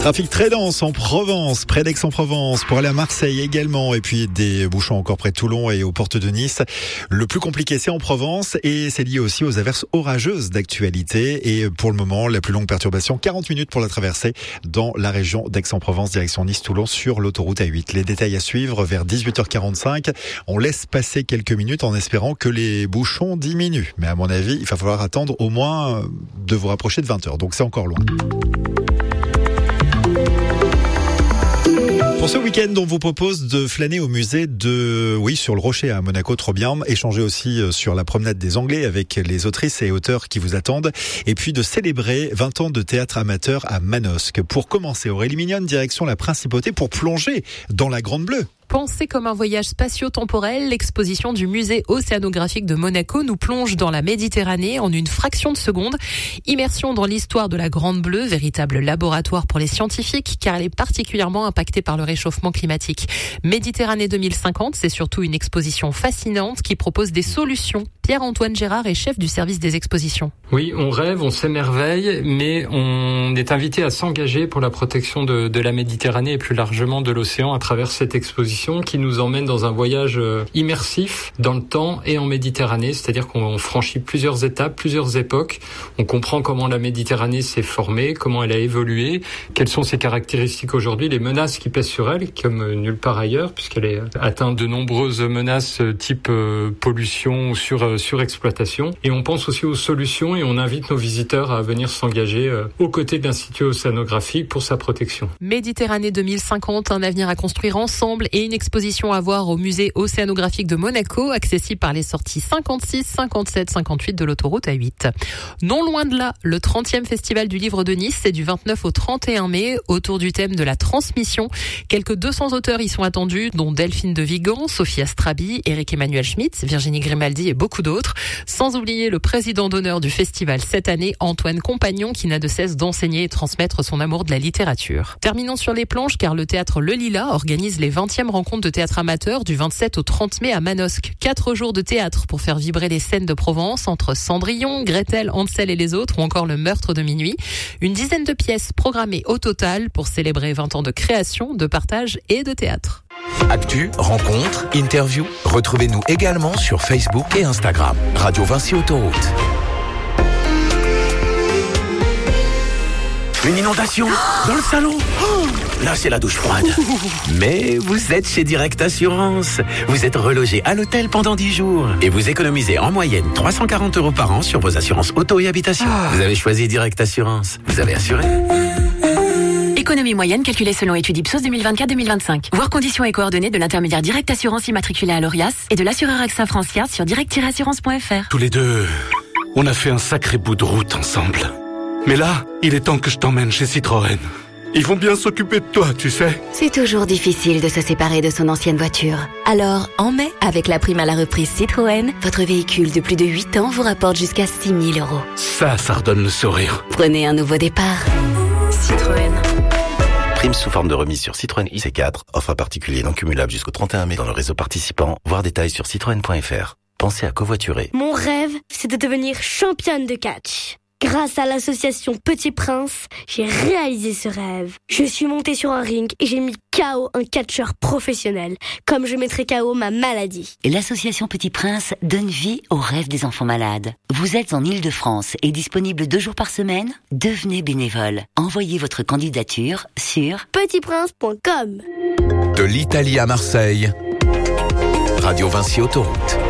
Trafic très dense en Provence, près d'Aix-en-Provence, pour aller à Marseille également, et puis des bouchons encore près de Toulon et aux portes de Nice. Le plus compliqué, c'est en Provence, et c'est lié aussi aux averses orageuses d'actualité. Et pour le moment, la plus longue perturbation, 40 minutes pour la traversée dans la région d'Aix-en-Provence, direction Nice-Toulon, sur l'autoroute A8. Les détails à suivre vers 18h45. On laisse passer quelques minutes en espérant que les bouchons diminuent. Mais à mon avis, il va falloir attendre au moins de vous rapprocher de 20h, donc c'est encore loin. Pour ce week-end, on vous propose de flâner au musée sur le Rocher à Monaco, trop bien. Échanger aussi sur la promenade des Anglais avec les autrices et auteurs qui vous attendent. Et puis de célébrer 20 ans de théâtre amateur à Manosque. Pour commencer, Aurélie Mignonne, direction la Principauté pour plonger dans la Grande Bleue. Pensée comme un voyage spatio-temporel, l'exposition du musée océanographique de Monaco nous plonge dans la Méditerranée en une fraction de seconde. Immersion dans l'histoire de la Grande Bleue, véritable laboratoire pour les scientifiques, car elle est particulièrement impactée par le réchauffement climatique. Méditerranée 2050, c'est surtout une exposition fascinante qui propose des solutions. Pierre-Antoine Gérard est chef du service des expositions. Oui, on rêve, on s'émerveille, mais on est invité à s'engager pour la protection de la Méditerranée et plus largement de l'océan à travers cette exposition qui nous emmène dans un voyage immersif dans le temps et en Méditerranée, c'est-à-dire qu'on franchit plusieurs étapes, plusieurs époques. On comprend comment la Méditerranée s'est formée, comment elle a évolué, quelles sont ses caractéristiques aujourd'hui, les menaces qui pèsent sur elle, comme nulle part ailleurs, puisqu'elle est atteinte de nombreuses menaces type pollution ou surexploitation. Et on pense aussi aux solutions et on invite nos visiteurs à venir s'engager aux côtés de l'Institut océanographique pour sa protection. Méditerranée 2050, un avenir à construire ensemble et une exposition à voir au musée océanographique de Monaco, accessible par les sorties 56, 57, 58 de l'autoroute A8. Non loin de là, le 30e festival du livre de Nice, c'est du 29 au 31 mai, autour du thème de la transmission. Quelques 200 auteurs y sont attendus, dont Delphine de Vigan, Sophie Astrabi, Éric Emmanuel Schmitt, Virginie Grimaldi et beaucoup d'autres. Sans oublier le président d'honneur du festival cette année, Antoine Compagnon, qui n'a de cesse d'enseigner et transmettre son amour de la littérature. Terminons sur les planches, car le théâtre Le Lilas organise les 20e rencontres de théâtre amateur du 27 au 30 mai à Manosque. 4 jours de théâtre pour faire vibrer les scènes de Provence entre Cendrillon, Gretel, Hansel et les autres ou encore le meurtre de minuit. Une dizaine de pièces programmées au total pour célébrer 20 ans de création, de partage et de théâtre. Actu, rencontres, interviews, retrouvez-nous également sur Facebook et Instagram. Radio Vinci Autoroute. Une inondation dans le salon. Là, c'est la douche froide. Mais vous êtes chez Direct Assurance. Vous êtes relogé à l'hôtel pendant 10 jours. Et vous économisez en moyenne 340 € par an sur vos assurances auto et habitation. Vous avez choisi Direct Assurance. Vous avez assuré. Économie moyenne calculée selon étude Ipsos 2024-2025. Voir conditions et coordonnées de l'intermédiaire Direct Assurance immatriculé à l'ORIAS et de l'assureur AXA Francia sur direct-assurance.fr. Tous les deux, on a fait un sacré bout de route ensemble. Mais là, il est temps que je t'emmène chez Citroën. Ils vont bien s'occuper de toi, tu sais. C'est toujours difficile de se séparer de son ancienne voiture. Alors, en mai, avec la prime à la reprise Citroën, votre véhicule de plus de 8 ans vous rapporte jusqu'à 6 000 €. Ça redonne le sourire. Prenez un nouveau départ. Citroën. Prime sous forme de remise sur Citroën IC4. Offre à particulier non cumulable jusqu'au 31 mai dans le réseau participant. Voir détails sur citroën.fr. Pensez à covoiturer. Mon rêve, c'est de devenir championne de catch. Grâce à l'association Petit Prince, j'ai réalisé ce rêve. Je suis montée sur un ring et j'ai mis KO un catcheur professionnel, comme je mettrai KO ma maladie. L'association Petit Prince donne vie aux rêves des enfants malades. Vous êtes en Île-de-France et disponible 2 jours par semaine? Devenez bénévole. Envoyez votre candidature sur petitprince.com. De l'Italie à Marseille, Radio Vinci Autoroute.